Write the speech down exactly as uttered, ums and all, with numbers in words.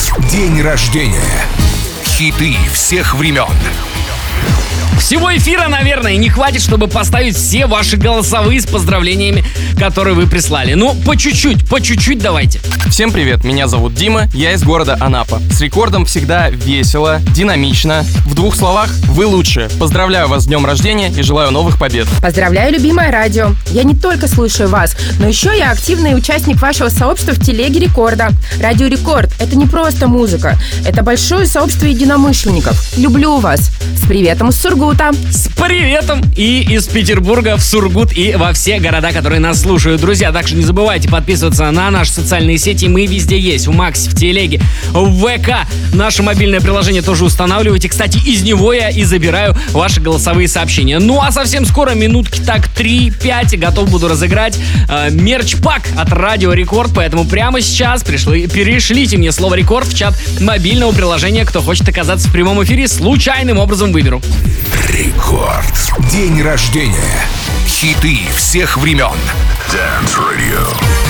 День рождения. Хиты всех времен. Всего эфира, наверное, не хватит, чтобы поставить все ваши голосовые с поздравлениями, которые вы прислали. Ну, по чуть-чуть, по чуть-чуть давайте. Всем привет, меня зовут Дима, я из города Анапа. С рекордом всегда весело, динамично. В двух словах, вы лучшие. Поздравляю вас с днем рождения и желаю новых побед. Поздравляю, любимое радио. Я не только слушаю вас, но еще я активный участник вашего сообщества в телеге Рекорда. Радио Рекорд — это не просто музыка, это большое сообщество единомышленников. Люблю вас. С приветом из Сургута. С приветом и из Петербурга в Сургут и во все города, которые нас слушают. Друзья, также не забывайте подписываться на наши социальные сети. Мы везде есть. В Максе, в Телеге, в ВК. Наше мобильное приложение тоже устанавливайте. Кстати, из него я и забираю ваши голосовые сообщения. Ну а совсем скоро, минутки так три-пять, готов буду разыграть э, мерч-пак от Радио Рекорд. Поэтому прямо сейчас пришли, перешлите мне слово «Рекорд» в чат мобильного приложения. Кто хочет оказаться в прямом эфире, случайным образом выберу. Рекорд. День рождения. Хиты всех времен. Dance Radio.